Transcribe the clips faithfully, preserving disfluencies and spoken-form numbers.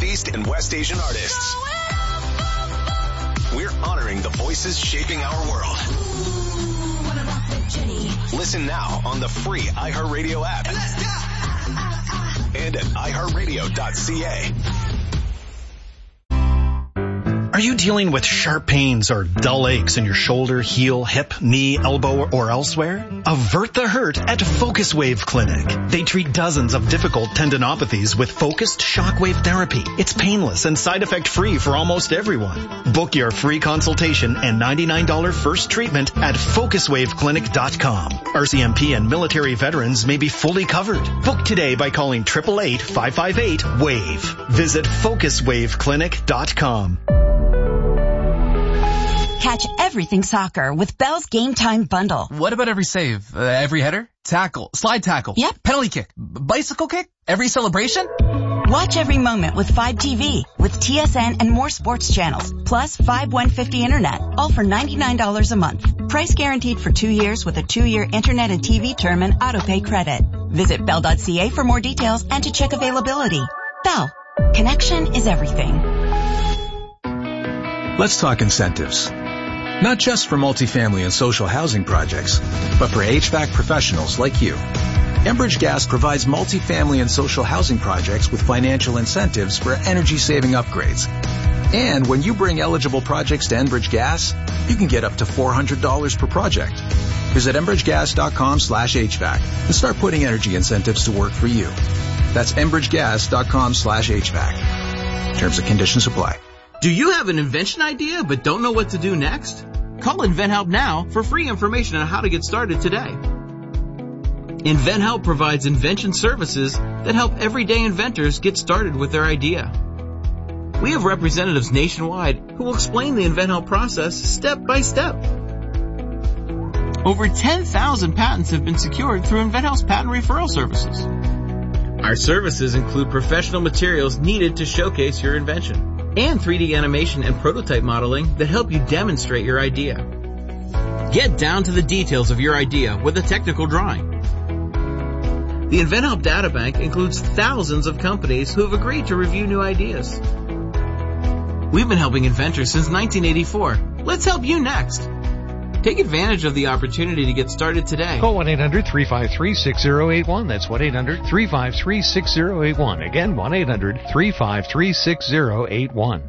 Southeast and West Asian artists. We're honoring the voices shaping our world. Listen now on the free iHeartRadio app. And at i heart radio dot c a. Are you dealing with sharp pains or dull aches in your shoulder, heel, hip, knee, elbow, or elsewhere? Avert the hurt at Focus Wave Clinic. They treat dozens of difficult tendinopathies with focused shockwave therapy. It's painless and side effect free for almost everyone. Book your free consultation and ninety-nine dollars first treatment at focus wave clinic dot com. R C M P and military veterans may be fully covered. Book today by calling eight eight eight, five five eight, WAVE. Visit focus wave clinic dot com. Catch everything soccer with Bell's Game Time Bundle. What about every save? Uh, every header? Tackle? Slide tackle? Yep. Penalty kick? B- bicycle kick? Every celebration? Watch every moment with five T V, with T S N and more sports channels, plus five one fifty internet, all for ninety-nine dollars a month. Price guaranteed for two years with a two-year internet and T V term and auto-pay credit. Visit bell dot c a for more details and to check availability. Bell. Connection is everything. Let's talk incentives. Not just for multifamily and social housing projects, but for H V A C professionals like you. Enbridge Gas provides multifamily and social housing projects with financial incentives for energy-saving upgrades. And when you bring eligible projects to Enbridge Gas, you can get up to four hundred dollars per project. Visit enbridge gas dot com slash H V A C and start putting energy incentives to work for you. That's enbridge gas dot com slash H V A C. Terms and conditions apply. Do you have an invention idea but don't know what to do next? Call InventHelp now for free information on how to get started today. InventHelp provides invention services that help everyday inventors get started with their idea. We have representatives nationwide who will explain the InventHelp process step by step. Over ten thousand patents have been secured through InventHelp's patent referral services. Our services include professional materials needed to showcase your invention, and three D animation and prototype modeling that help you demonstrate your idea. Get down to the details of your idea with a technical drawing. The InventHelp Databank includes thousands of companies who have agreed to review new ideas. We've been helping inventors since nineteen eighty-four. Let's help you next. Take advantage of the opportunity to get started today. Call one eight hundred, three five three, six zero eight one. That's one eight hundred, three five three, six zero eight one. Again, one eight hundred, three five three, six zero eight one.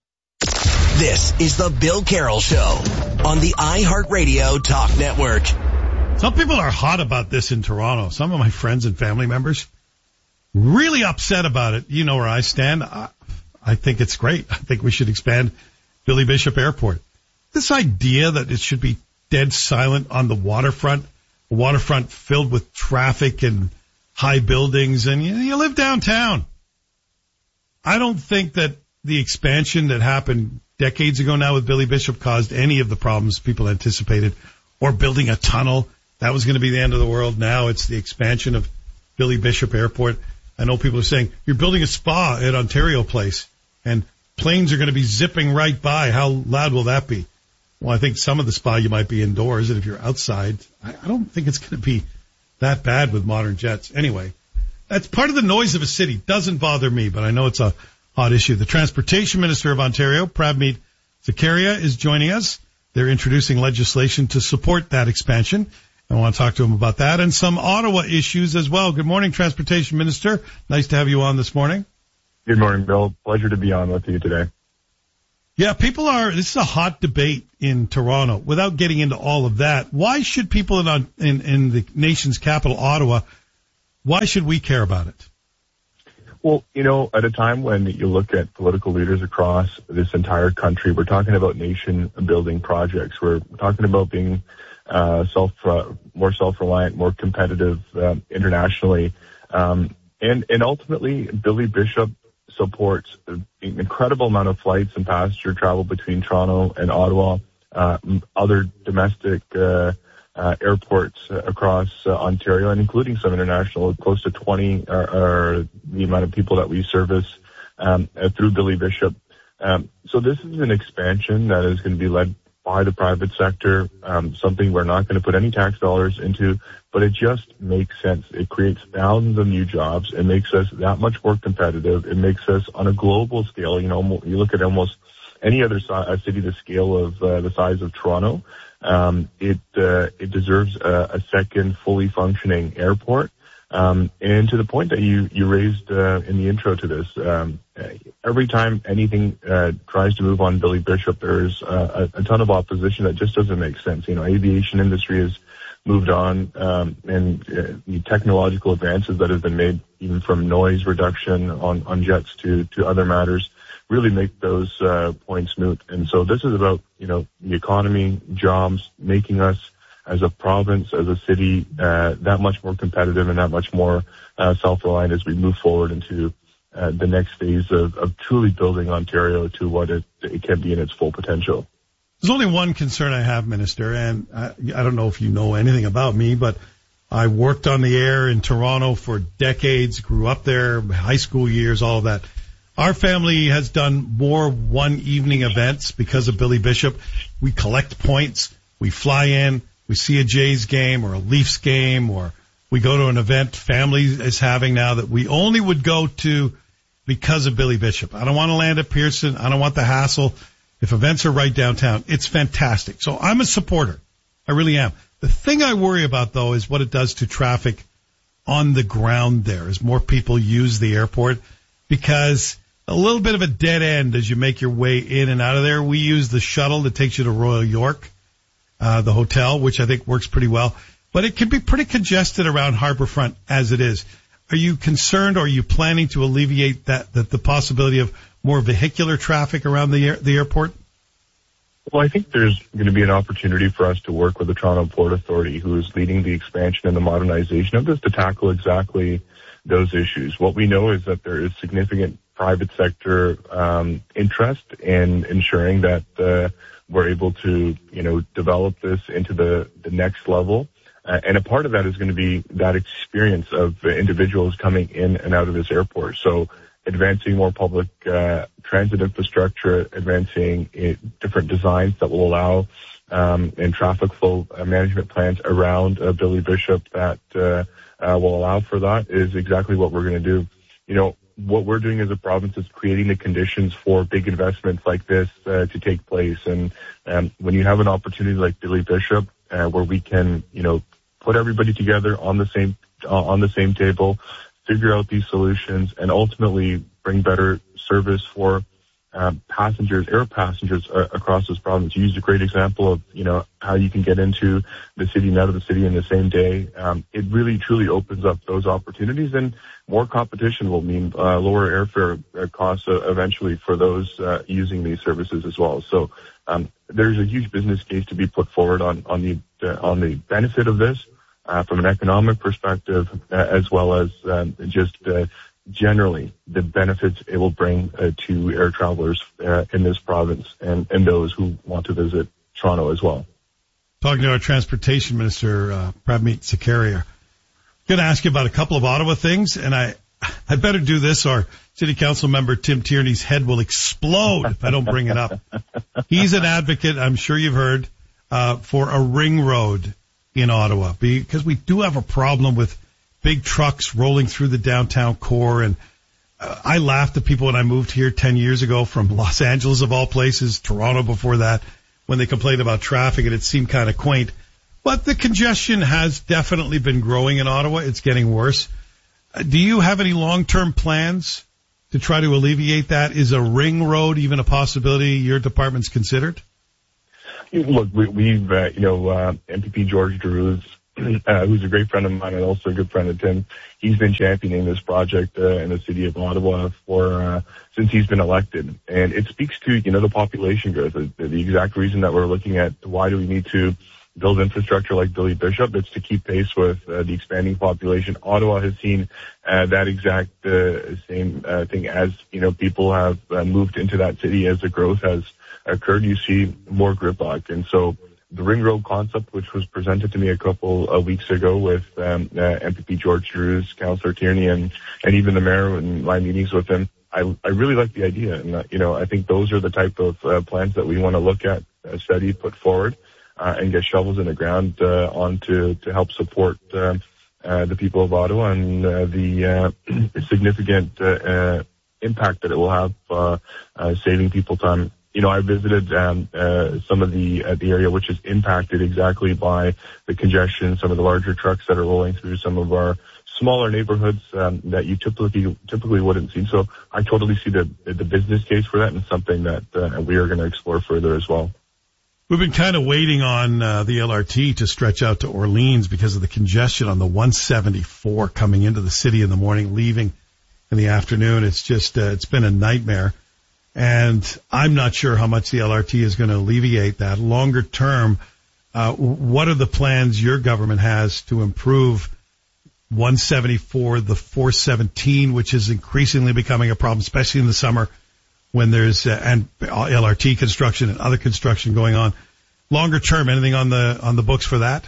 This is the Bill Carroll Show on the iHeartRadio Talk Network. Some people are hot about this in Toronto. Some of my friends and family members really upset about it. You know where I stand. I, I think it's great. I think we should expand Billy Bishop Airport. This idea that it should be dead silent on the waterfront, a waterfront filled with traffic and high buildings, and you, you live downtown. I don't think that the expansion that happened decades ago now with Billy Bishop caused any of the problems people anticipated, or building a tunnel. That was going to be the end of the world. Now it's the expansion of Billy Bishop Airport. I know people are saying, you're building a spa at Ontario Place, and planes are going to be zipping right by. How loud will that be? Well, I think some of the spa you might be indoors, and if you're outside, I, I don't think it's going to be that bad with modern jets. Anyway, that's part of the noise of a city. Doesn't bother me, but I know it's a hot issue. The Transportation Minister of Ontario, Prabmeet Zakaria, is joining us. They're introducing legislation to support that expansion. I want to talk to him about that and some Ottawa issues as well. Good morning, Transportation Minister. Nice to have you on this morning. Good morning, Bill. Pleasure to be on with you today. Yeah, people are, this is a hot debate in Toronto. Without getting into all of that, why should people in, in, in the nation's capital, Ottawa, why should we care about it? Well, you know, at a time when you look at political leaders across this entire country, we're talking about nation-building projects. We're talking about being uh, self, uh, more self-reliant, more competitive uh, internationally. Um, and, and ultimately, Billy Bishop supports an incredible amount of flights and passenger travel between Toronto and Ottawa, uh, other domestic uh, uh, airports across uh, Ontario, and including some international. Close to twenty are, are the amount of people that we service um, uh, through Billy Bishop. Um, so this is an expansion that is going to be led by the private sector, um, something we're not going to put any tax dollars into, but it just makes sense. It creates thousands of new jobs. It makes us that much more competitive. It makes us on a global scale. You know, you look at almost any other si- city the scale of uh, the size of Toronto. Um, it uh, it deserves a, a second fully functioning airport. Um, and to the point that you, you raised, uh, in the intro to this, um, every time anything, uh, tries to move on Billy Bishop, there's uh, a, a ton of opposition that just doesn't make sense. You know, aviation industry has moved on, um, and uh, the technological advances that have been made, even from noise reduction on, on jets to, to other matters, really make those, uh, points moot. And so this is about, you know, the economy, jobs, making us, as a province, as a city, uh, that much more competitive and that much more uh, self-reliant as we move forward into uh, the next phase of, of truly building Ontario to what it, it can be in its full potential. There's only one concern I have, Minister, and I, I don't know if you know anything about me, but I worked on the air in Toronto for decades, grew up there, high school years, all of that. Our family has done more one-evening events because of Billy Bishop. We collect points, we fly in, we see a Jays game or a Leafs game, or we go to an event family is having now that we only would go to because of Billy Bishop. I don't want to land at Pearson. I don't want the hassle. If events are right downtown, it's fantastic. So I'm a supporter. I really am. The thing I worry about, though, is what it does to traffic on the ground there as more people use the airport, because a little bit of a dead end as you make your way in and out of there. We use the shuttle that takes you to Royal York. Uh, the hotel, which I think works pretty well, but it can be pretty congested around Harbourfront as it is. Are you concerned, or are you planning to alleviate that, that the possibility of more vehicular traffic around the air, the airport? Well, I think there's going to be an opportunity for us to work with the Toronto Port Authority, who is leading the expansion and the modernization of this, to tackle exactly those issues. What we know is that there is significant private sector um, interest in ensuring that uh, we're able to, you know, develop this into the, the next level. Uh, and a part of that is going to be that experience of uh, individuals coming in and out of this airport. So advancing more public uh, transit infrastructure, advancing uh, different designs that will allow um, and traffic flow uh, management plans around uh, Billy Bishop that uh, uh, will allow for that is exactly what we're going to do. You know, what we're doing as a province is creating the conditions for big investments like this uh, to take place. And um, when you have an opportunity like Billy Bishop, uh, where we can, you know, put everybody together on the same uh, on the same table, figure out these solutions, and ultimately bring better service for um, passengers, air passengers uh, across this province. You used a great example of, you know, how you can get into the city and out of the city in the same day. Um, it really, truly opens up those opportunities, and more competition will mean uh, lower airfare costs uh, eventually for those uh, using these services as well. So um, there's a huge business case to be put forward on on the uh, on the benefit of this uh, from an economic perspective, uh, as well as um, just uh, generally the benefits it will bring uh, to air travelers uh, in this province and, and those who want to visit Toronto as well. Talking to our Transportation Minister, uh, Prabmeet Sarkaria. I'm going to ask you about a couple of Ottawa things, and I I better do this or City Council member Tim Tierney's head will explode if I don't bring it up. He's an advocate, I'm sure you've heard, uh, for a ring road in Ottawa, because we do have a problem with big trucks rolling through the downtown core. And uh, I laughed at people when I moved here ten years ago from Los Angeles, of all places, Toronto before that, when they complained about traffic, and it seemed kind of quaint. But the congestion has definitely been growing in Ottawa. It's getting worse. Uh, do you have any long-term plans to try to alleviate that? Is a ring road even a possibility your department's considered? Look, we, we've, uh, you know, uh, M P P George Drews, uh, who's a great friend of mine and also a good friend of Tim, he's been championing this project uh, in the city of Ottawa for uh, since he's been elected. And it speaks to, you know, the population growth, the, the exact reason that we're looking at why do we need to build infrastructure like Billy Bishop. It's to keep pace with uh, the expanding population. Ottawa has seen uh, that exact uh, same uh, thing as, you know, people have uh, moved into that city as the growth has occurred. You see more gridlock. And so the ring road concept, which was presented to me a couple of weeks ago with um, uh, M P P George Drews, Councillor Tierney, and, and even the mayor in my meetings with him, I, I really like the idea. And, uh, you know, I think those are the type of uh, plans that we want to look at, uh, study, put forward, uh, and get shovels in the ground uh, on to, to help support uh, uh, the people of Ottawa and uh, the uh, significant uh, uh, impact that it will have uh, uh, saving people time. You know, I visited um, uh, some of the uh, the area which is impacted exactly by the congestion, some of the larger trucks that are rolling through some of our smaller neighborhoods um, that you typically typically wouldn't see. So I totally see the the business case for that, and something that uh, we are going to explore further as well. We've been kind of waiting on uh, the L R T to stretch out to Orleans because of the congestion on the one seventy-four coming into the city in the morning, leaving in the afternoon. It's just uh, it's been a nightmare. And I'm not sure how much the L R T is going to alleviate that. Longer term, uh, what are the plans your government has to improve one seventy-four, the four seventeen, which is increasingly becoming a problem, especially in the summer when there's uh, and L R T construction and other construction going on? Longer term, anything on the on the books for that?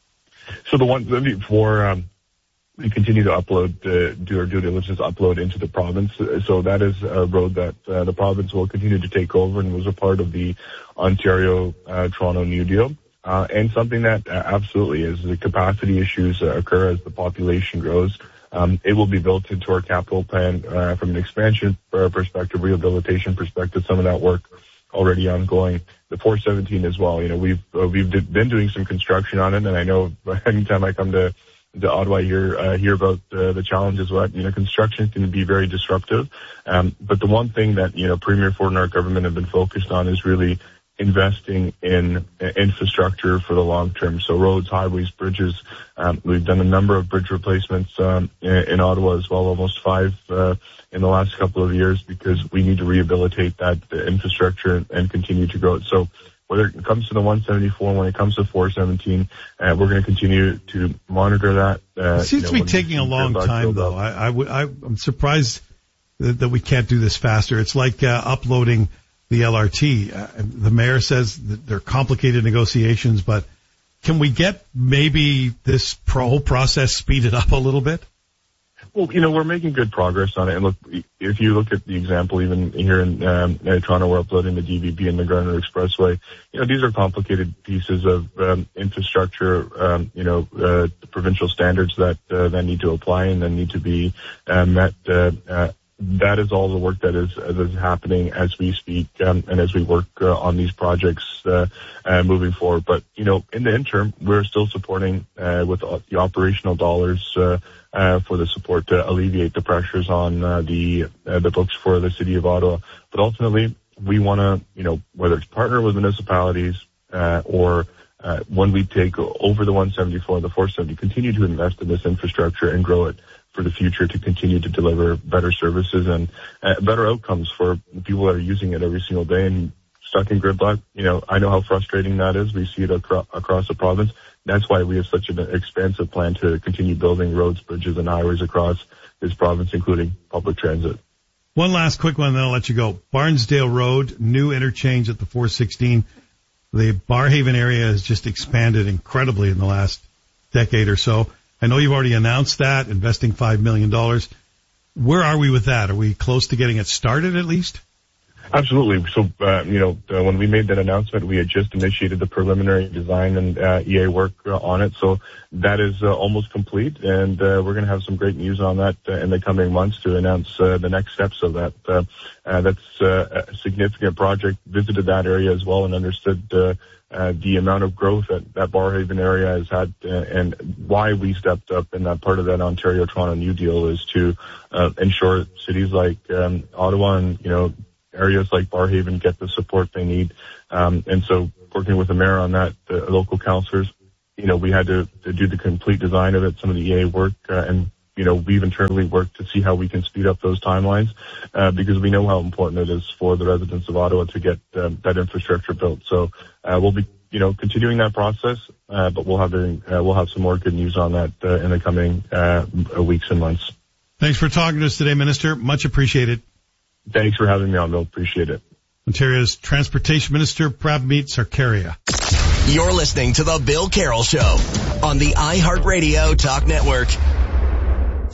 So the one seventy-four, um, we continue to upload, uh, do our due diligence, upload into the province. So that is a road that uh, the province will continue to take over and was a part of the Ontario-Toronto uh, New Deal. Uh, and something that uh, absolutely is the capacity issues uh, occur as the population grows. Um, it will be built into our capital plan uh, from an expansion perspective, rehabilitation perspective, some of that work already ongoing. The four seventeen as well. You know, we've uh, we've been doing some construction on it, and I know anytime I come to to Ottawa, hear uh, hear about uh, the challenges. What you know, construction can be very disruptive. Um, but the one thing that you know, Premier Ford and our government have been focused on is really investing in uh, infrastructure for the long term. So roads, highways, bridges. Um, we've done a number of bridge replacements um, in, in Ottawa as well, almost five uh, in the last couple of years, because we need to rehabilitate that uh, infrastructure and, and continue to grow it. So whether it comes to the one seventy-four, when it comes to four seventeen, uh, we're going to continue to monitor that. Uh, it seems you know, to be taking a long time, though. I, I, w- I, I'm surprised that, that we can't do this faster. It's like uh, uploading the L R T. Uh, the mayor says that they're complicated negotiations, but can we get maybe this pro- whole process speeded up a little bit? Well, you know, we're making good progress on it. And look, if you look at the example, even here in um, Toronto, we're uploading the D V B and the Garner Expressway. You know, these are complicated pieces of um, infrastructure, um, you know, uh, the provincial standards that uh, that need to apply and then need to be uh, met. Uh, uh, that is all the work that is, that is happening as we speak um, and as we work uh, on these projects uh, uh, moving forward. But, you know, in the interim, we're still supporting uh, with the operational dollars uh, uh, for the support to alleviate the pressures on uh, the uh, the books for the city of Ottawa. But ultimately, we want to, you know, whether it's partner with municipalities uh, or uh, when we take over the one seventy-four and the four seventy, continue to invest in this infrastructure and grow it for the future to continue to deliver better services and uh, better outcomes for people that are using it every single day and stuck in gridlock. You know, I know how frustrating that is. We see it acro- across the province. That's why we have such an expansive plan to continue building roads, bridges, and highways across this province, including public transit. One last quick one, then I'll let you go. Barnsdale Road, new interchange at the four sixteen. The Barrhaven area has just expanded incredibly in the last decade or so. I know you've already announced that, investing five million dollars. Where are we with that? Are we close to getting it started at least? Absolutely. So, uh, you know, uh, when we made that announcement, we had just initiated the preliminary design and uh, E A work uh, on it. So that is uh, almost complete, and uh, we're going to have some great news on that uh, in the coming months to announce uh, the next steps of that. Uh, uh, that's uh, a significant project. Visited that area as well and understood uh, uh, the amount of growth that that Barrhaven area has had, uh, and why we stepped up in that part of that Ontario-Toronto New Deal is to uh, ensure cities like um, Ottawa and, you know, areas like Barrhaven get the support they need. Um, and so working with the mayor on that, the local councillors, you know, we had to, to do the complete design of it, some of the E A work, uh, and, you know, we've internally worked to see how we can speed up those timelines, uh, because we know how important it is for the residents of Ottawa to get um, that infrastructure built. So, uh, we'll be, you know, continuing that process, uh, but we'll have, a, uh, we'll have some more good news on that, uh, in the coming, uh, weeks and months. Thanks for talking to us today, Minister. Much appreciated. Thanks for having me on, Bill. Appreciate it. Ontario's Transportation Minister, Prabmeet Sarkaria. You're listening to The Bill Carroll Show on the iHeartRadio Talk Network.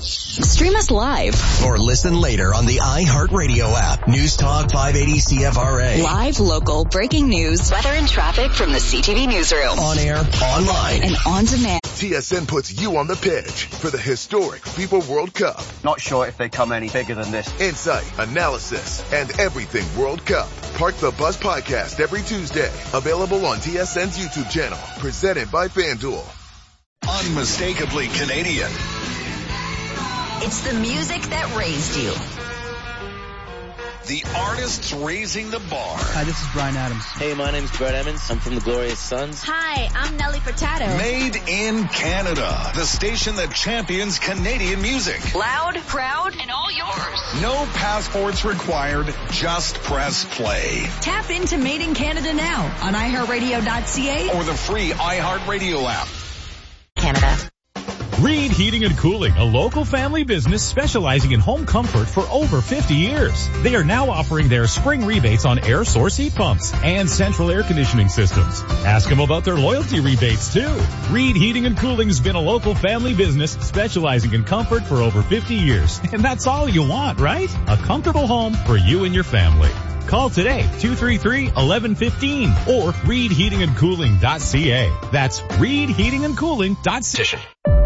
Stream us live. Or listen later on the iHeartRadio app. News Talk five eighty C F R A. Live, local, breaking news, weather and traffic from the C T V newsroom. On air, online, and on demand. T S N puts you on the pitch for the historic FIFA World Cup. Not sure if they come any bigger than this. Insight, analysis, and everything World Cup. Park the Bus podcast every Tuesday. Available on T S N's YouTube channel. Presented by FanDuel. Unmistakably Canadian. It's the music that raised you. The artists raising the bar. Hi, this is Bryan Adams. Hey, my name's Brett Emmons. I'm from the Glorious Sons. Hi, I'm Nelly Furtado. Made in Canada. The station that champions Canadian music. Loud, proud, and all yours. No passports required. Just press play. Tap into Made in Canada now on i heart radio dot c a or the free iHeartRadio app. Canada. Reed Heating and Cooling, a local family business specializing in home comfort for over fifty years. They are now offering their spring rebates on air source heat pumps and central air conditioning systems. Ask them about their loyalty rebates too. Reed Heating and Cooling has been a local family business specializing in comfort for over fifty years. And that's all you want, right? A comfortable home for you and your family. Call today, two three three, one one one five or reed heating and cooling dot c a. That's reed heating and cooling dot c a.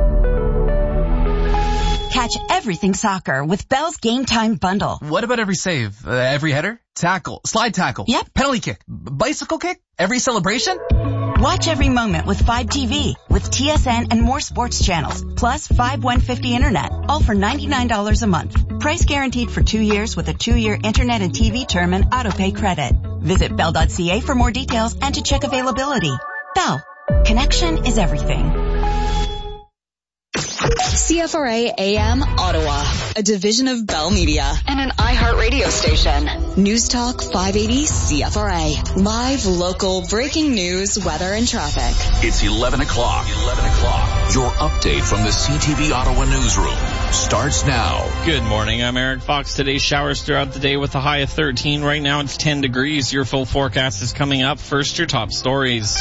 Catch everything soccer with Bell's Game Time Bundle. What about every save? Uh, every header? Tackle? Slide tackle? Yep. Penalty kick? B- bicycle kick? Every celebration? Watch every moment with five T V, with T S N and more sports channels, plus five one fifty internet, all for ninety-nine dollars a month. Price guaranteed for two years with a two-year internet and T V term and autopay credit. Visit bell dot c a for more details and to check availability. Bell. Connection is everything. C F R A A M Ottawa, a division of Bell Media and an iHeartRadio station. News Talk five eighty C F R A. Live, local, breaking news, weather, and traffic. It's eleven o'clock. eleven o'clock. Your update from the C T V Ottawa newsroom starts now. Good morning. I'm Eric Fox. Today's showers throughout the day with a high of thirteen. Right now it's ten degrees. Your full forecast is coming up. First, your top stories.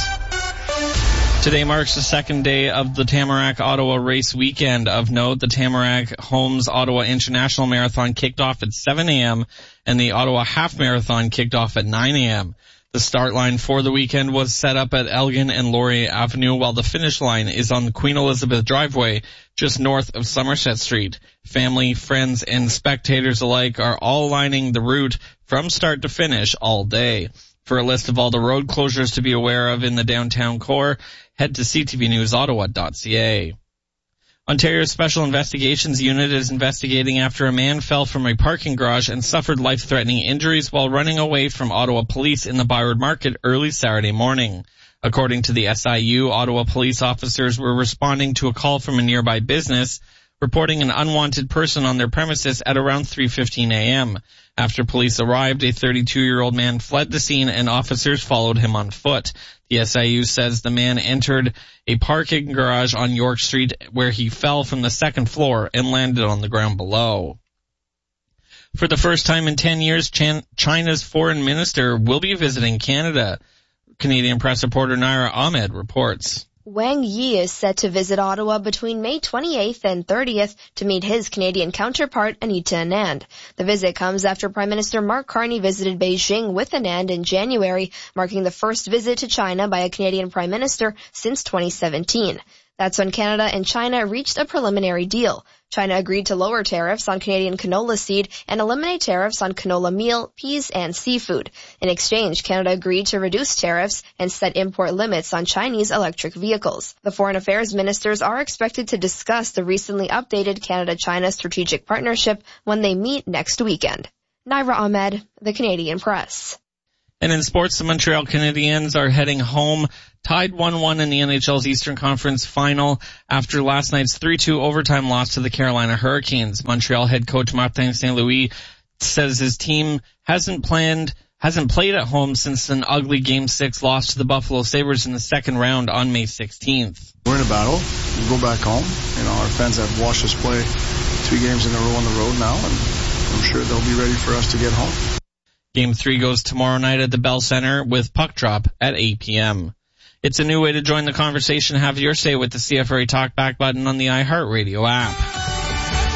Today marks the second day of the Tamarack Ottawa race weekend. Of note, the Tamarack Homes Ottawa International Marathon kicked off at seven a.m. and the Ottawa Half Marathon kicked off at nine a.m. The start line for the weekend was set up at Elgin and Laurier Avenue, while the finish line is on the Queen Elizabeth Driveway, just north of Somerset Street. Family, friends, and spectators alike are all lining the route from start to finish all day. For a list of all the road closures to be aware of in the downtown core, head to c t v news ottawa dot c a. Ontario's Special Investigations Unit is investigating after a man fell from a parking garage and suffered life-threatening injuries while running away from Ottawa police in the Byward Market early Saturday morning. According to the S I U, Ottawa police officers were responding to a call from a nearby business reporting an unwanted person on their premises at around three fifteen a.m. After police arrived, a thirty-two-year-old man fled the scene and officers followed him on foot. The S I U says the man entered a parking garage on York Street where he fell from the second floor and landed on the ground below. For the first time in ten years, China's foreign minister will be visiting Canada. Canadian press reporter Naira Ahmed reports. Wang Yi is set to visit Ottawa between May twenty-eighth and thirtieth to meet his Canadian counterpart, Anita Anand. The visit comes after Prime Minister Mark Carney visited Beijing with Anand in January, marking the first visit to China by a Canadian Prime Minister since twenty seventeen. That's when Canada and China reached a preliminary deal. China agreed to lower tariffs on Canadian canola seed and eliminate tariffs on canola meal, peas, and seafood. In exchange, Canada agreed to reduce tariffs and set import limits on Chinese electric vehicles. The foreign affairs ministers are expected to discuss the recently updated Canada-China strategic partnership when they meet next weekend. Naira Ahmed, The Canadian Press. And in sports, the Montreal Canadiens are heading home, tied one one in the N H L's Eastern Conference Final after last night's three two overtime loss to the Carolina Hurricanes. Montreal head coach Martin Saint Louis says his team hasn't planned, hasn't played at home since an ugly Game six loss to the Buffalo Sabres in the second round on May sixteenth. We're in a battle. We'll go back home. You know, our fans have watched us play two games in a row on the road now, and I'm sure they'll be ready for us to get home. Game three goes tomorrow night at the Bell Center with puck drop at eight p.m. It's a new way to join the conversation. Have your say with the C F R A Talkback button on the iHeartRadio app.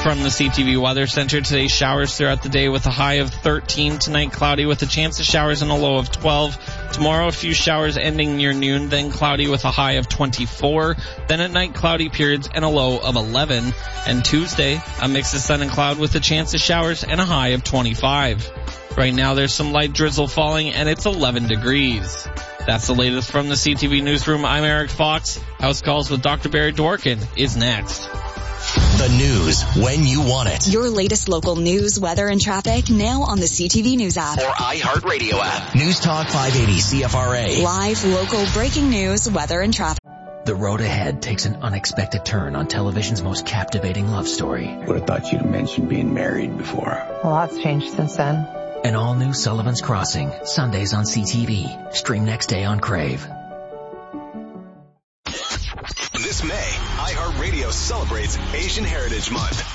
from the C T V Weather Center. Today, showers throughout the day with a high of thirteen. Tonight, cloudy with a chance of showers and a low of twelve. Tomorrow, a few showers ending near noon, then cloudy with a high of twenty-four. Then at night, cloudy periods and a low of eleven. And Tuesday, a mix of sun and cloud with a chance of showers and a high of twenty-five. Right now, there's some light drizzle falling and it's eleven degrees. That's the latest from the C T V Newsroom. I'm Eric Fox. House Calls with Doctor Barry Dworkin is next. The news when you want it. Your latest local news, weather, and traffic now on the C T V News app. Or iHeartRadio app. News Talk five eighty C F R A. Live, local, breaking news, weather, and traffic. The road ahead takes an unexpected turn on television's most captivating love story. Would have thought you'd have mentioned being married before. A lot's changed since then. An all-new Sullivan's Crossing, Sundays on C T V. Stream next day on Crave. This May, iHeartRadio celebrates Asian Heritage Month.